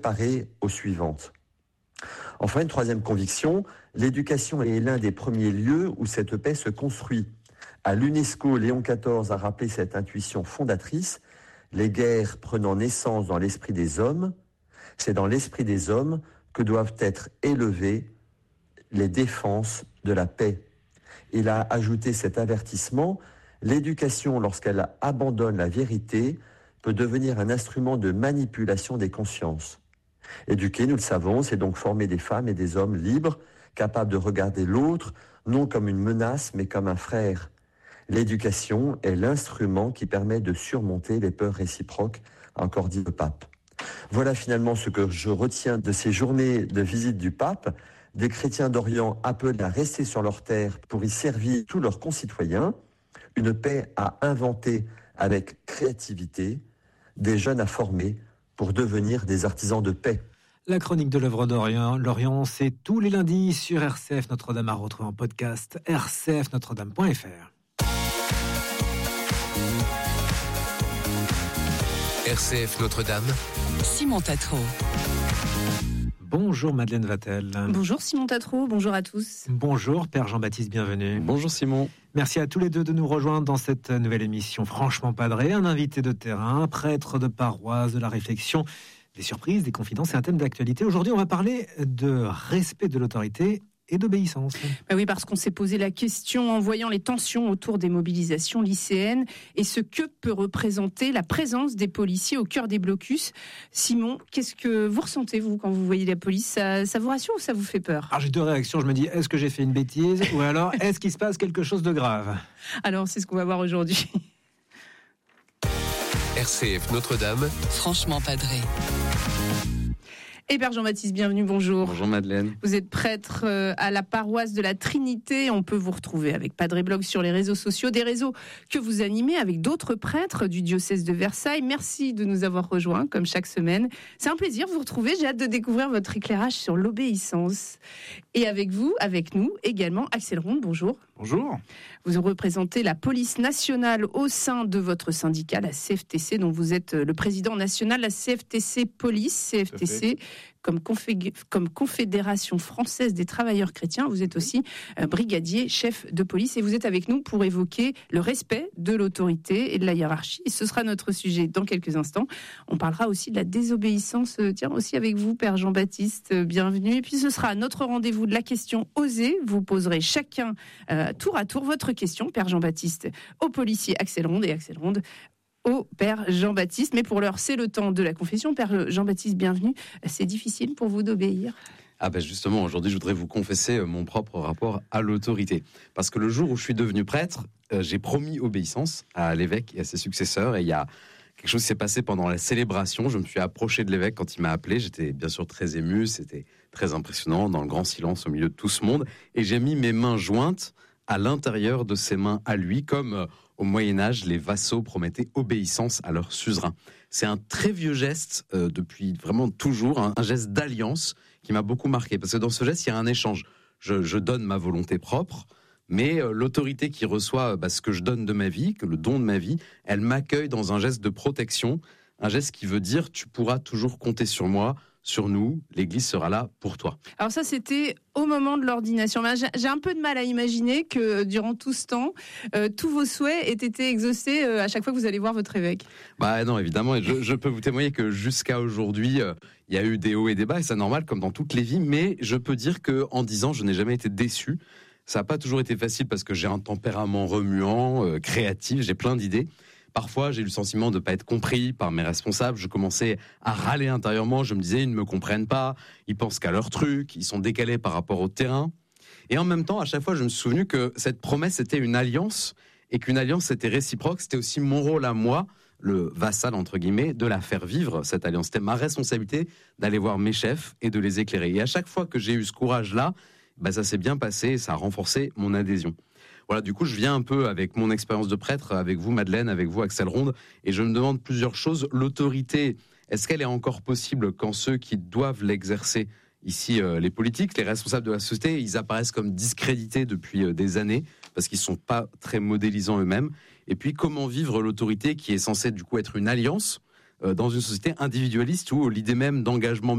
préparer aux suivantes. Enfin, une troisième conviction, l'éducation est l'un des premiers lieux où cette paix se construit. À l'UNESCO, Léon XIV a rappelé cette intuition fondatrice, les guerres prenant naissance dans l'esprit des hommes, c'est dans l'esprit des hommes que doivent être élevées les défenses de la paix. Il a ajouté cet avertissement, l'éducation, lorsqu'elle abandonne la vérité, peut devenir un instrument de manipulation des consciences. Éduquer, nous le savons, c'est donc former des femmes et des hommes libres, capables de regarder l'autre, non comme une menace, mais comme un frère. L'éducation est l'instrument qui permet de surmonter les peurs réciproques, a encore dit le pape. Voilà finalement ce que je retiens de ces journées de visite du pape, des chrétiens d'Orient appelés à rester sur leur terre pour y servir tous leurs concitoyens, une paix à inventer avec créativité, des jeunes à former pour devenir des artisans de paix. La chronique de l'œuvre d'Orient, c'est tous les lundis sur RCF Notre-Dame à retrouver en podcast rcfnotredame.fr. RCF Notre-Dame, Simon Tatro. Bonjour Madeleine Vatel. Bonjour Simon Tatro, bonjour à tous. Bonjour Père Jean-Baptiste, bienvenue. Bonjour Simon. Merci à tous les deux de nous rejoindre dans cette nouvelle émission Franchement Padré, un invité de terrain, prêtre de paroisse, de la réflexion, des surprises, des confidences et un thème d'actualité. Aujourd'hui, on va parler de respect de l'autorité et d'obéissance. Oui, parce qu'on s'est posé la question en voyant les tensions autour des mobilisations lycéennes et ce que peut représenter la présence des policiers au cœur des blocus. Simon, qu'est-ce que vous ressentez, vous, quand vous voyez la police ? Ça vous rassure ou ça vous fait peur ? Alors, j'ai deux réactions. Je me dis, est-ce que j'ai fait une bêtise ou alors, est-ce qu'il se passe quelque chose de grave ? Alors, c'est ce qu'on va voir aujourd'hui. RCF Notre-Dame, Franchement Padré. Et Père Jean-Baptiste, bienvenue, bonjour. Bonjour Madeleine. Vous êtes prêtre à la paroisse de la Trinité. On peut vous retrouver avec Padré Blog sur les réseaux sociaux, des réseaux que vous animez avec d'autres prêtres du diocèse de Versailles. Merci de nous avoir rejoints, comme chaque semaine. C'est un plaisir de vous retrouver. J'ai hâte de découvrir votre éclairage sur l'obéissance. Et avec vous, avec nous, également, Axel Ronde, bonjour. Bonjour. Vous représentez la police nationale au sein de votre syndicat, la CFTC, dont vous êtes le président national, la CFTC Police, CFTC, comme Confédération française des travailleurs chrétiens. Vous êtes aussi brigadier, chef de police, et vous êtes avec nous pour évoquer le respect de l'autorité et de la hiérarchie. Et ce sera notre sujet dans quelques instants. On parlera aussi de la désobéissance, aussi avec vous, Père Jean-Baptiste, bienvenue. Et puis ce sera notre rendez-vous de la question osée. Vous poserez chacun tour à tour votre question, Père Jean-Baptiste, au policier Axel Ronde et Axel Ronde au Père Jean-Baptiste. Mais pour l'heure, c'est le temps de la confession. Père Jean-Baptiste, bienvenue. C'est difficile pour vous d'obéir ? Justement, aujourd'hui, je voudrais vous confesser mon propre rapport à l'autorité. Parce que le jour où je suis devenu prêtre, j'ai promis obéissance à l'évêque et à ses successeurs. Et il y a quelque chose qui s'est passé pendant la célébration. Je me suis approché de l'évêque quand il m'a appelé. J'étais bien sûr très ému. C'était très impressionnant, dans le grand silence au milieu de tout ce monde. Et j'ai mis mes mains jointes à l'intérieur de ses mains à lui, comme au Moyen-Âge, les vassaux promettaient obéissance à leur suzerain. C'est un très vieux geste, depuis vraiment toujours, un geste d'alliance qui m'a beaucoup marqué. Parce que dans ce geste, il y a un échange. Je donne ma volonté propre, mais l'autorité qui reçoit ce que je donne de ma vie, que le don de ma vie, elle m'accueille dans un geste de protection, un geste qui veut dire « tu pourras toujours compter sur moi ». Sur nous, l'Église sera là pour toi. Alors ça, c'était au moment de l'ordination. J'ai un peu de mal à imaginer que durant tout ce temps, tous vos souhaits aient été exaucés à chaque fois que vous allez voir votre évêque. Non, évidemment. Et je peux vous témoigner que jusqu'à aujourd'hui, il y a eu des hauts et des bas, et c'est normal, comme dans toutes les vies. Mais je peux dire qu'en 10 ans, je n'ai jamais été déçu. Ça n'a pas toujours été facile parce que j'ai un tempérament remuant, créatif, j'ai plein d'idées. Parfois, j'ai eu le sentiment de ne pas être compris par mes responsables. Je commençais à râler intérieurement. Je me disais, ils ne me comprennent pas. Ils pensent qu'à leur truc. Ils sont décalés par rapport au terrain. Et en même temps, à chaque fois, je me suis souvenu que cette promesse était une alliance et qu'une alliance était réciproque. C'était aussi mon rôle à moi, le vassal, entre guillemets, de la faire vivre, cette alliance. C'était ma responsabilité d'aller voir mes chefs et de les éclairer. Et à chaque fois que j'ai eu ce courage-là, ça s'est bien passé et ça a renforcé mon adhésion. Voilà, du coup, je viens un peu avec mon expérience de prêtre, avec vous, Madeleine, avec vous, Axel Ronde, et je me demande plusieurs choses. L'autorité, est-ce qu'elle est encore possible quand ceux qui doivent l'exercer, ici les politiques, les responsables de la société, ils apparaissent comme discrédités depuis des années, parce qu'ils ne sont pas très modélisants eux-mêmes. Et puis, comment vivre l'autorité qui est censée, du coup, être une alliance dans une société individualiste où l'idée même d'engagement